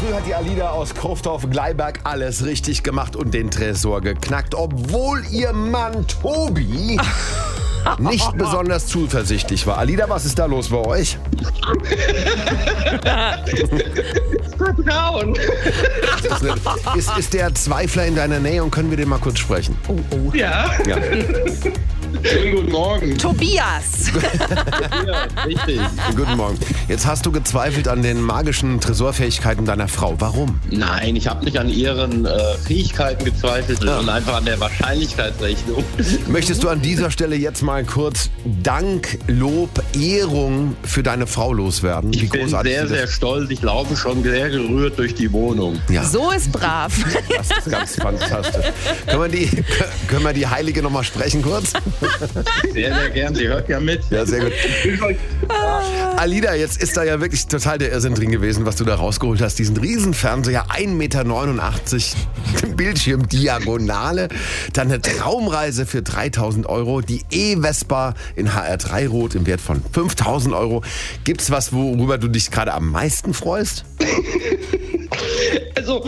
früh hat die Alida aus Kurfdorf-Gleiberg alles richtig gemacht und den Tresor geknackt, obwohl ihr Mann Tobi nicht besonders zuversichtlich war. Alida, was ist da los bei euch? Vertrauen. Ist der Zweifler in deiner Nähe und können wir den mal kurz sprechen? Oh. Ja. Schönen guten Morgen. Tobias. Ja, richtig. Guten Morgen. Jetzt hast du gezweifelt an den magischen Tresorfähigkeiten deiner Frau. Warum? Nein, ich habe nicht an ihren Fähigkeiten gezweifelt, sondern einfach an der Wahrscheinlichkeitsrechnung. Möchtest du an dieser Stelle jetzt mal kurz Dank, Lob, Ehrung für deine Frau loswerden? Ich bin sehr, sehr stolz. Ich laufe schon sehr gerührt durch die Wohnung. Ja, So ist brav. das ist ganz fantastisch. Können wir die Heilige noch mal sprechen kurz? Sehr, sehr gern. Sie hört ja mit. Ja, sehr gut. Alida, jetzt ist da ja wirklich total der Irrsinn drin gewesen, was du da rausgeholt hast. Diesen Riesenfernseher, 1,89 Meter Bildschirmdiagonale, dann eine Traumreise für 3.000 Euro, die E-Vespa in HR3 Rot im Wert von 5.000 Euro. Gibt's was, worüber du dich gerade am meisten freust? Also,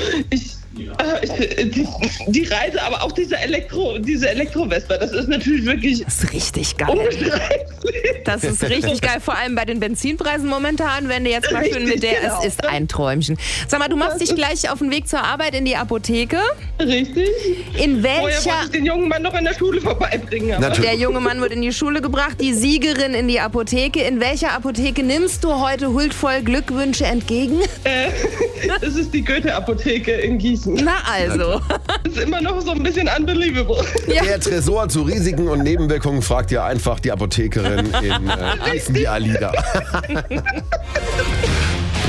die Reise, aber auch diese Elektro-Vespa, das ist natürlich wirklich Das ist richtig geil. unbeschreiblich. Das ist richtig geil, vor allem bei den Benzinpreisen momentan, wenn du jetzt mal schön mit der, Richtig, es ist ein Träumchen. Sag mal, du machst dich gleich auf den Weg zur Arbeit in die Apotheke. Richtig. In Vorher wollte welcher... ich den jungen Mann noch in der Schule vorbeibringen. Aber Natürlich. Der junge Mann wird in die Schule gebracht, die Siegerin in die Apotheke. In welcher Apotheke nimmst du heute huldvoll Glückwünsche entgegen? das ist die Goethe-Apotheke in Gießen. Na also. Das ist immer noch so ein bisschen unbelievable. Ja. Der Tresor zu Risiken und Nebenwirkungen fragt ihr einfach die Apothekerin in Gießen, die Alida.